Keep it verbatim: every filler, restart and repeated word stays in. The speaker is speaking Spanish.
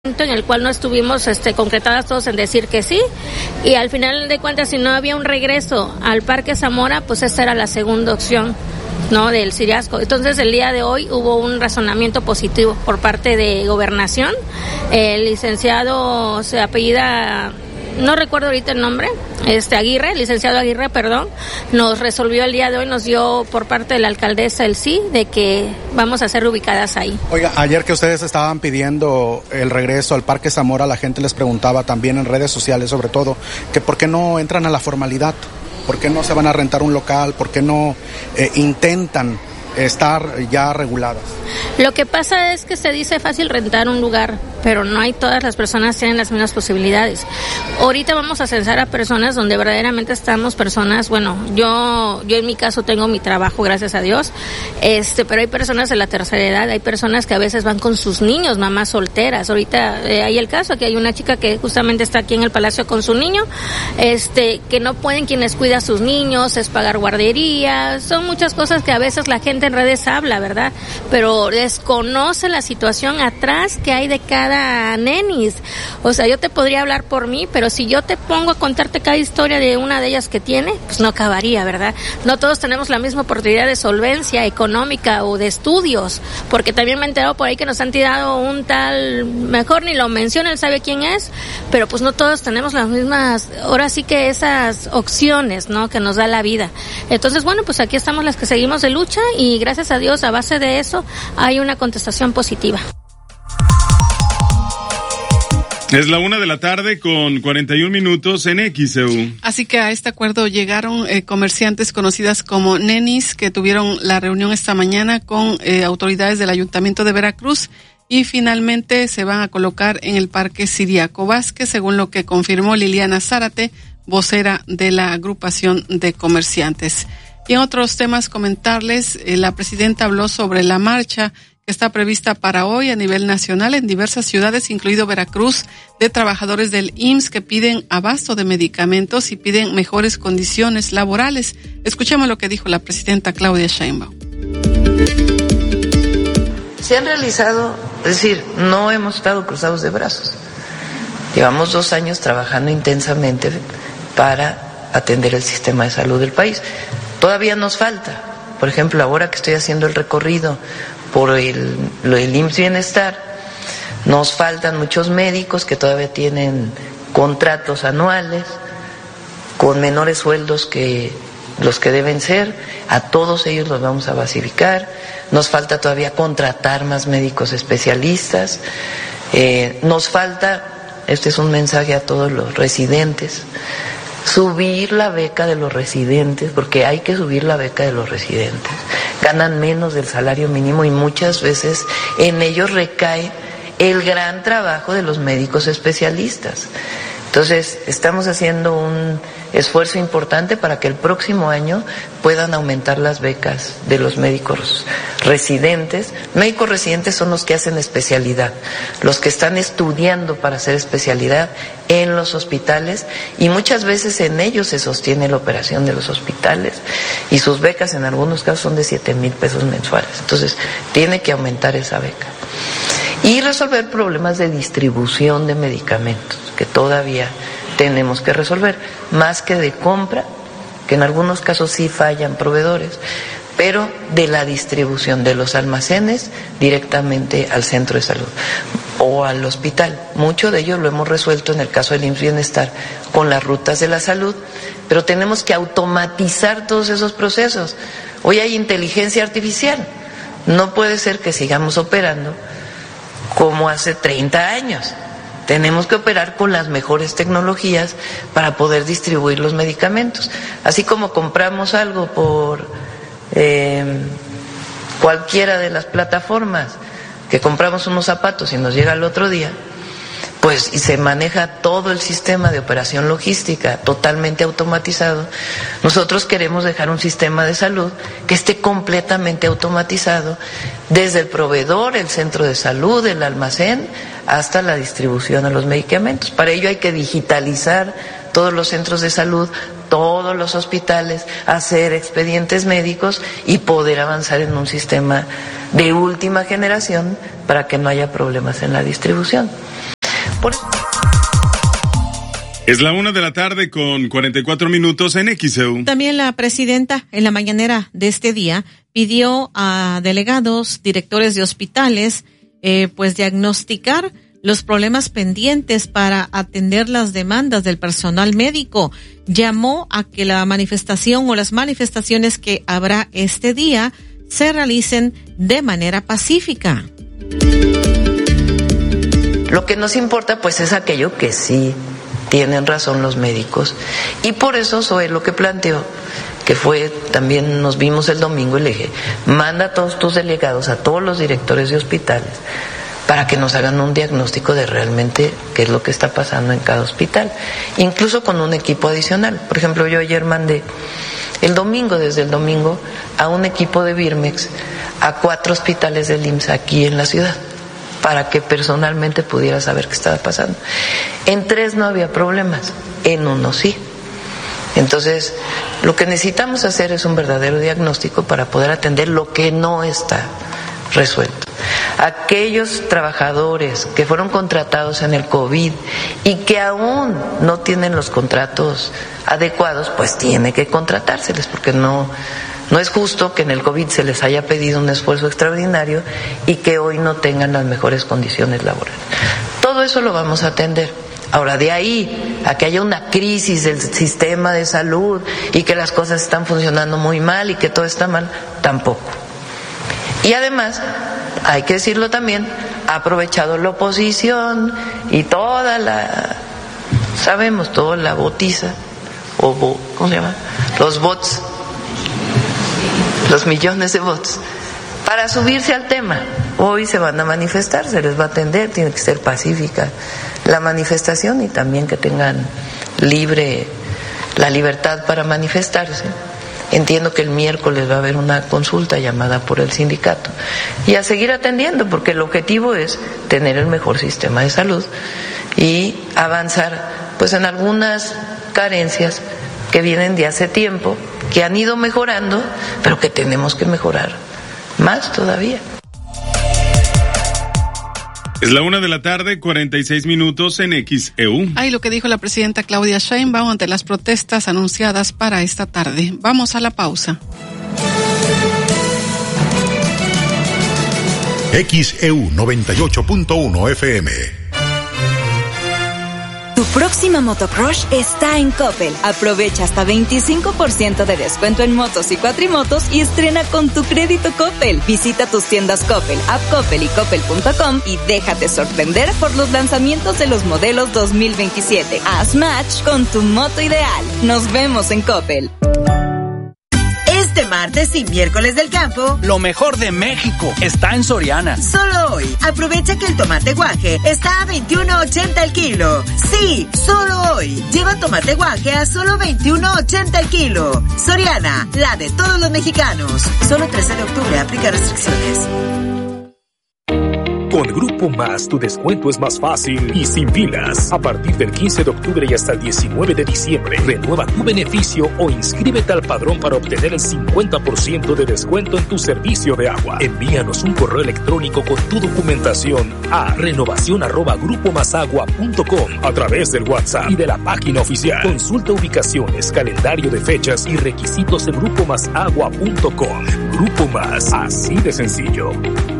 en el cual no estuvimos este, concretadas todos en decir que sí, y al final de cuentas, si no había un regreso al Parque Zamora, pues esa era la segunda opción, ¿no?, del Ciriasco. Entonces el día de hoy hubo un razonamiento positivo por parte de Gobernación. El licenciado se apellida, no recuerdo ahorita el nombre, este Aguirre, licenciado Aguirre, perdón, nos resolvió el día de hoy, nos dio por parte de la alcaldesa el sí, de que vamos a ser ubicadas ahí. Oiga, ayer que ustedes estaban pidiendo el regreso al Parque Zamora, la gente les preguntaba también en redes sociales, sobre todo, que por qué no entran a la formalidad, por qué no se van a rentar un local, por qué no eh, intentan estar ya reguladas. Lo que pasa es que se dice fácil rentar un lugar, pero no hay todas las personas tienen las mismas posibilidades. Ahorita vamos a censar a personas donde verdaderamente estamos personas, bueno, yo yo en mi caso tengo mi trabajo, gracias a Dios, este, pero hay personas de la tercera edad, hay personas que a veces van con sus niños, mamás solteras. Ahorita eh, hay el caso, aquí hay una chica que justamente está aquí en el Palacio con su niño, este, que no pueden quienes cuidan a sus niños, es pagar guardería, son muchas cosas que a veces la gente en redes habla, ¿verdad? Pero desconoce la situación atrás que hay de cada nenis. O sea, yo te podría hablar por mí, pero si yo te pongo a contarte cada historia de una de ellas que tiene, pues no acabaría, ¿verdad? No todos tenemos la misma oportunidad de solvencia económica o de estudios, porque también me he enterado por ahí que nos han tirado un tal, mejor ni lo menciona, él sabe quién es, pero pues no todos tenemos las mismas, ahora sí que esas opciones, ¿no?, que nos da la vida. Entonces, bueno, pues aquí estamos las que seguimos de lucha y gracias a Dios, a base de eso, hay una contestación positiva. Es la una de la tarde con cuarenta y un minutos en X E U. Así que a este acuerdo llegaron eh, comerciantes conocidas como nenis que tuvieron la reunión esta mañana con eh, autoridades del Ayuntamiento de Veracruz y finalmente se van a colocar en el Parque Ciriaco Vázquez, según lo que confirmó Liliana Zárate, vocera de la agrupación de comerciantes. Y en otros temas comentarles, eh, la presidenta habló sobre la marcha que está prevista para hoy a nivel nacional en diversas ciudades, incluido Veracruz, de trabajadores del I M S S que piden abasto de medicamentos y piden mejores condiciones laborales. Escuchemos lo que dijo la presidenta Claudia Sheinbaum. Se han realizado, es decir, no hemos estado cruzados de brazos. Llevamos dos años trabajando intensamente para atender el sistema de salud del país. Todavía nos falta, por ejemplo, ahora que estoy haciendo el recorrido por el, el I M S S Bienestar, nos faltan muchos médicos que todavía tienen contratos anuales con menores sueldos que los que deben ser. A todos ellos los vamos a basificar. Nos falta todavía contratar más médicos especialistas. Eh, nos falta, este es un mensaje a todos los residentes, subir la beca de los residentes, porque hay que subir la beca de los residentes. Ganan menos del salario mínimo y muchas veces en ellos recae el gran trabajo de los médicos especialistas. Entonces, estamos haciendo un esfuerzo importante para que el próximo año puedan aumentar las becas de los médicos residentes. Médicos residentes son los que hacen especialidad, los que están estudiando para hacer especialidad en los hospitales y muchas veces en ellos se sostiene la operación de los hospitales y sus becas en algunos casos son de siete mil pesos mensuales. Entonces, tiene que aumentar esa beca. Y resolver problemas de distribución de medicamentos que todavía tenemos que resolver, más que de compra, que en algunos casos sí fallan proveedores, pero de la distribución de los almacenes directamente al centro de salud o al hospital. Mucho de ello lo hemos resuelto en el caso del I M S S Bienestar con las rutas de la salud, pero tenemos que automatizar todos esos procesos. Hoy hay inteligencia artificial, no puede ser que sigamos operando como hace treinta años. Tenemos que operar con las mejores tecnologías para poder distribuir los medicamentos. Así como compramos algo por eh, cualquiera de las plataformas, que compramos unos zapatos y nos llega el otro día, pues y se maneja todo el sistema de operación logística totalmente automatizado. Nosotros queremos dejar un sistema de salud que esté completamente automatizado, desde el proveedor, el centro de salud, el almacén, hasta la distribución a los medicamentos. Para ello hay que digitalizar todos los centros de salud, todos los hospitales, hacer expedientes médicos y poder avanzar en un sistema de última generación para que no haya problemas en la distribución. Por eso. Es la una de la tarde con cuarenta y cuatro minutos en X E U. También la presidenta en la mañanera de este día pidió a delegados, directores de hospitales, eh, pues diagnosticar los problemas pendientes para atender las demandas del personal médico. Llamó a que la manifestación o las manifestaciones que habrá este día se realicen de manera pacífica. Lo que nos importa pues es aquello que sí tienen razón los médicos, y por eso Zoe lo que planteó, que fue, también nos vimos el domingo y le dije, manda a todos tus delegados, a todos los directores de hospitales, para que nos hagan un diagnóstico de realmente qué es lo que está pasando en cada hospital, incluso con un equipo adicional. Por ejemplo, yo ayer mandé el domingo, desde el domingo, a un equipo de Birmex a cuatro hospitales del I M S S aquí en la ciudad, para que personalmente pudiera saber qué estaba pasando. En tres no había problemas, en uno sí. Entonces, lo que necesitamos hacer es un verdadero diagnóstico para poder atender lo que no está resuelto. Aquellos trabajadores que fueron contratados en el COVID y que aún no tienen los contratos adecuados, pues tiene que contratárseles, porque no... No es justo que en el COVID se les haya pedido un esfuerzo extraordinario y que hoy no tengan las mejores condiciones laborales. Todo eso lo vamos a atender. Ahora, de ahí a que haya una crisis del sistema de salud y que las cosas están funcionando muy mal y que todo está mal, tampoco. Y además, hay que decirlo también, ha aprovechado la oposición y toda la, sabemos, toda la botiza, o bo, ¿cómo se llama? Los bots, los millones de votos, para subirse al tema. Hoy se van a manifestar, se les va a atender, tiene que ser pacífica la manifestación y también que tengan libre la libertad para manifestarse. Entiendo que el miércoles va a haber una consulta llamada por el sindicato y a seguir atendiendo, porque el objetivo es tener el mejor sistema de salud y avanzar pues en algunas carencias que vienen de hace tiempo, que han ido mejorando, pero que tenemos que mejorar más todavía. Es la una de la tarde, cuarenta y seis minutos en X E U. Ahí lo que dijo la presidenta Claudia Sheinbaum ante las protestas anunciadas para esta tarde. Vamos a la pausa. X E U noventa y ocho punto uno F M. Tu próxima motocross está en Coppel. Aprovecha hasta veinticinco por ciento de descuento en motos y cuatrimotos y estrena con tu crédito Coppel. Visita tus tiendas Coppel, App Coppel y Coppel punto com y déjate sorprender por los lanzamientos de los modelos dos mil veintisiete. Haz match con tu moto ideal. Nos vemos en Coppel. Este martes y miércoles del campo, lo mejor de México está en Soriana. Solo hoy, aprovecha que el tomate guaje está a veintiuno ochenta el kilo. Sí, solo hoy. Lleva tomate guaje a solo veintiuno ochenta el kilo. Soriana, la de todos los mexicanos. Solo trece de octubre, aplica restricciones. Con Grupo Más, tu descuento es más fácil y sin filas. A partir del quince de octubre y hasta el diecinueve de diciembre, renueva tu beneficio o inscríbete al padrón para obtener el cincuenta por ciento de descuento en tu servicio de agua. Envíanos un correo electrónico con tu documentación a renovación arroba grupo más agua punto com a través del WhatsApp y de la página oficial. Consulta ubicaciones, calendario de fechas y requisitos en grupo más agua punto com. Grupo Más, así de sencillo.